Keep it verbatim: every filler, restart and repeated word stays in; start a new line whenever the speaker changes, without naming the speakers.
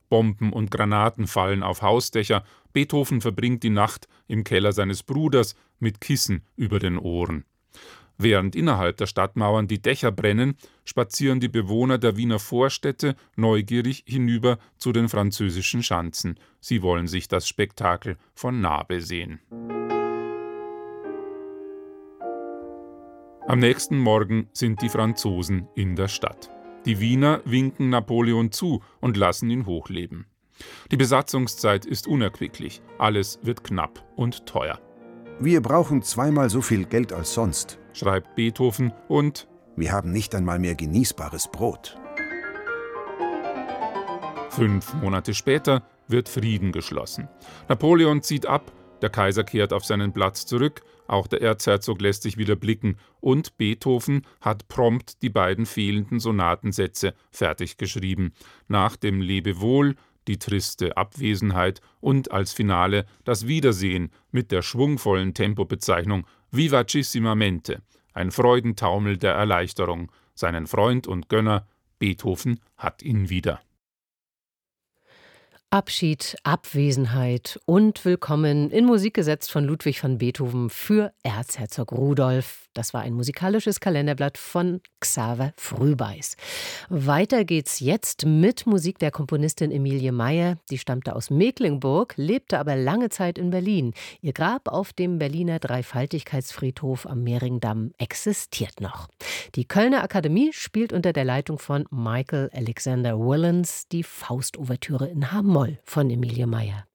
Bomben und Granaten fallen auf Hausdächer. Beethoven verbringt die Nacht im Keller seines Bruders mit Kissen über den Ohren. Während innerhalb der Stadtmauern die Dächer brennen, spazieren die Bewohner der Wiener Vorstädte neugierig hinüber zu den französischen Schanzen. Sie wollen sich das Spektakel von nah besehen. Am nächsten Morgen sind die Franzosen in der Stadt. Die Wiener winken Napoleon zu und lassen ihn hochleben. Die Besatzungszeit ist unerquicklich, alles wird knapp und teuer.
Wir brauchen zweimal so viel Geld als sonst,
schreibt Beethoven, und
wir haben nicht einmal mehr genießbares Brot.
Fünf Monate später wird Frieden geschlossen. Napoleon zieht ab, der Kaiser kehrt auf seinen Platz zurück, auch der Erzherzog lässt sich wieder blicken und Beethoven hat prompt die beiden fehlenden Sonatensätze fertig geschrieben. Nach dem Lebewohl die triste Abwesenheit und als Finale das Wiedersehen mit der schwungvollen Tempobezeichnung Vivacissimamente, ein Freudentaumel der Erleichterung. Seinen Freund und Gönner Beethoven hat ihn wieder.
Abschied, Abwesenheit und Willkommen in Musik gesetzt von Ludwig van Beethoven für Erzherzog Rudolf. Das war ein musikalisches Kalenderblatt von Xaver Frühbeis. Weiter geht's jetzt mit Musik der Komponistin Emilie Meyer. Die stammte aus Mecklenburg, lebte aber lange Zeit in Berlin. Ihr Grab auf dem Berliner Dreifaltigkeitsfriedhof am Mehringdamm existiert noch. Die Kölner Akademie spielt unter der Leitung von Michael Alexander Willens die Faust-Ouvertüre in H-Moll von Emilie Meyer.